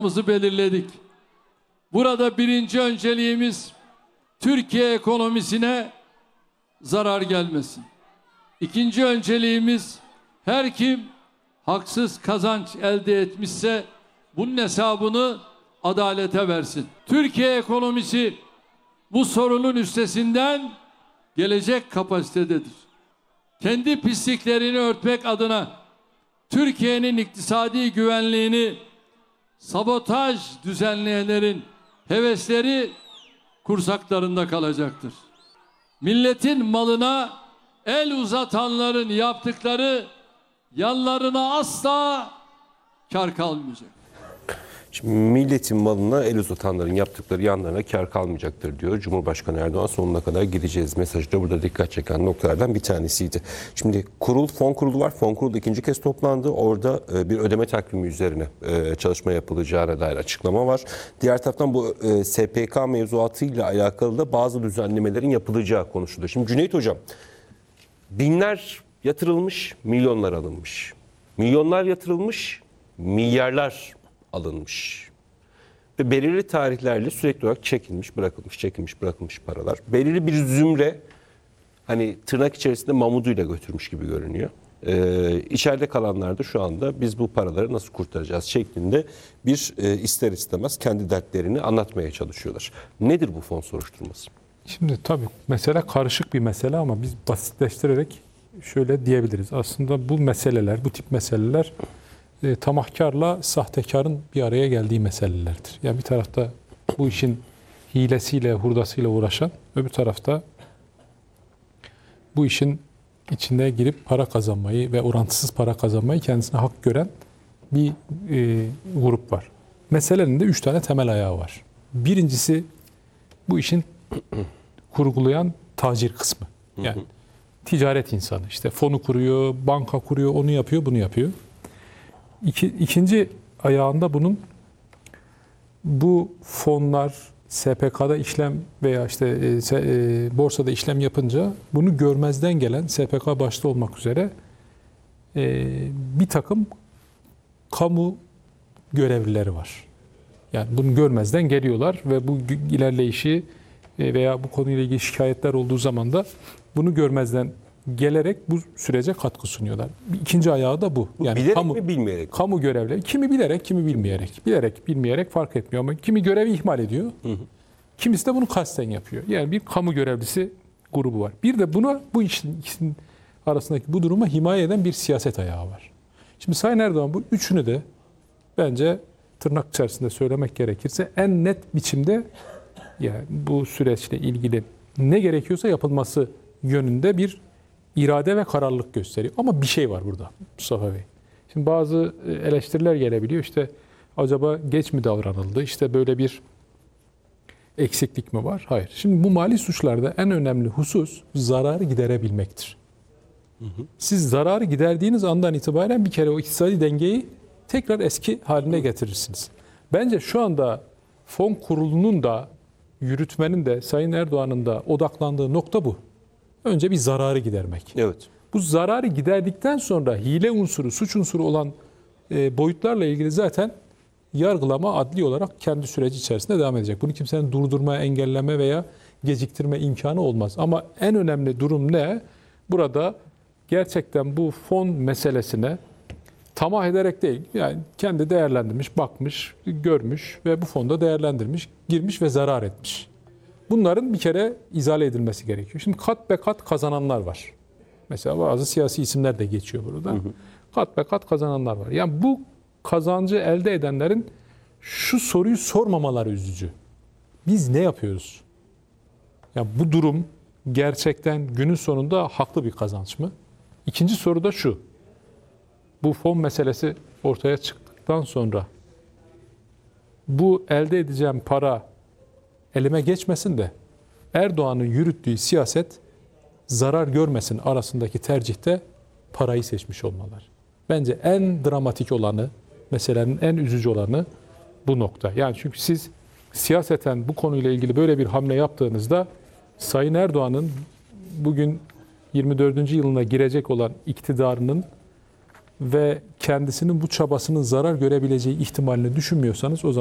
belirledik. Burada birinci önceliğimiz Türkiye ekonomisine zarar gelmesin. İkinci önceliğimiz her kim haksız kazanç elde etmişse bunun hesabını adalete versin. Türkiye ekonomisi bu sorunun üstesinden gelecek kapasitededir. Kendi pisliklerini örtmek adına Türkiye'nin iktisadi güvenliğini sabotaj düzenleyenlerin hevesleri kursaklarında kalacaktır. Milletin malına el uzatanların yaptıkları yanlarına asla kar kalmayacak. Şimdi milletin malına el uzatanların yaptıkları yanlarına kar kalmayacaktır diyor Cumhurbaşkanı Erdoğan. Sonuna kadar gideceğiz mesajı da burada dikkat çeken noktalardan bir tanesiydi. Şimdi fon kurulu var. Fon kurulu ikinci kez toplandı. Orada bir ödeme takvimi üzerine çalışma yapılacağına dair açıklama var. Diğer taraftan bu SPK mevzuatıyla alakalı da bazı düzenlemelerin yapılacağı konuşuluyor. Şimdi Cüneyt Hocam, binler yatırılmış, milyonlar alınmış. Milyonlar yatırılmış, milyarlar alınmış. Ve belirli tarihlerle sürekli olarak çekilmiş, bırakılmış paralar. Belirli bir zümre, hani tırnak içerisinde mamuduyla götürmüş gibi görünüyor. İçeride kalanlar da şu anda biz bu paraları nasıl kurtaracağız şeklinde bir ister istemez kendi dertlerini anlatmaya çalışıyorlar. Nedir bu fon soruşturması? Şimdi tabii mesele karışık bir mesele ama biz basitleştirerek şöyle diyebiliriz. Aslında bu meseleler, bu tip meseleler tamahkarla sahtekarın bir araya geldiği meselelerdir. Yani bir tarafta bu işin hilesiyle, hurdasıyla uğraşan, öbür tarafta bu işin içine girip para kazanmayı ve orantısız para kazanmayı kendisine hak gören bir grup var. Meselenin de 3 tane temel ayağı var. Birincisi bu işin kurgulayan tacir kısmı. Yani ticaret insanı. İşte fonu kuruyor, banka kuruyor, onu yapıyor, bunu yapıyor. İkinci ayağında bunun bu fonlar SPK'da işlem veya işte borsada işlem yapınca bunu görmezden gelen SPK başta olmak üzere bir takım kamu görevlileri var. Yani bunu görmezden geliyorlar ve bu ilerleyişi veya bu konuyla ilgili şikayetler olduğu zaman da bunu görmezden gelerek bu sürece katkı sunuyorlar. İkinci ayağı da bu. Yani bilerek mi bilmeyerek mi? Kamu görevleri. Kimi bilerek, kimi bilmeyerek. Bilerek, bilmeyerek fark etmiyor ama kimi görevi ihmal ediyor. Kimisi de bunu kasten yapıyor. Yani bir kamu görevlisi grubu var. Bir de bu ikisinin arasındaki bu duruma himaye eden bir siyaset ayağı var. Şimdi Sayın Erdoğan bu üçünü de bence tırnak içerisinde söylemek gerekirse en net biçimde yani bu süreçle ilgili ne gerekiyorsa yapılması yönünde bir irade ve kararlılık gösteriyor. Ama bir şey var burada Mustafa Bey. Şimdi bazı eleştiriler gelebiliyor. İşte acaba geç mi davranıldı? İşte böyle bir eksiklik mi var? Hayır. Şimdi bu mali suçlarda en önemli husus zararı giderebilmektir. Siz zararı giderdiğiniz andan itibaren bir kere o iktisadi dengeyi tekrar eski haline getirirsiniz. Bence şu anda fon kurulunun da yürütmenin de Sayın Erdoğan'ın da odaklandığı nokta bu. Önce bir zararı gidermek. Evet. Bu zararı giderdikten sonra hile unsuru, suç unsuru olan boyutlarla ilgili zaten yargılama adli olarak kendi süreci içerisinde devam edecek. Bunu kimsenin durdurma, engelleme veya geciktirme imkanı olmaz. Ama en önemli durum ne? Burada gerçekten bu fon meselesine tamah ederek değil, yani kendi değerlendirmiş, bakmış, görmüş ve bu fonda değerlendirmiş, girmiş ve zarar etmiş. Bunların bir kere izale edilmesi gerekiyor. Şimdi kat be kat kazananlar var. Mesela bazı siyasi isimler de geçiyor burada. Kat be kat kazananlar var. Yani bu kazancı elde edenlerin şu soruyu sormamaları üzücü. Biz ne yapıyoruz? Ya bu durum gerçekten günün sonunda haklı bir kazanç mı? İkinci soru da şu. Bu fon meselesi ortaya çıktıktan sonra bu elde edeceğim para elime geçmesin de Erdoğan'ın yürüttüğü siyaset zarar görmesin arasındaki tercihte parayı seçmiş olmalar. Bence en dramatik olanı, meselenin en üzücü olanı bu nokta. Yani çünkü siz siyaseten bu konuyla ilgili böyle bir hamle yaptığınızda Sayın Erdoğan'ın bugün 24. yılına girecek olan iktidarının ve kendisinin bu çabasının zarar görebileceği ihtimalini düşünmüyorsanız o zaman